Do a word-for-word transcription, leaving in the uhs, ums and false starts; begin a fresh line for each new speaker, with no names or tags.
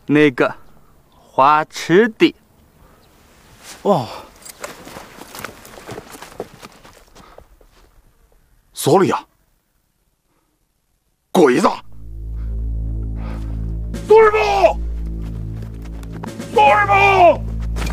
那个花池地。
哦，索里亚，鬼子！索尔布，索尔布！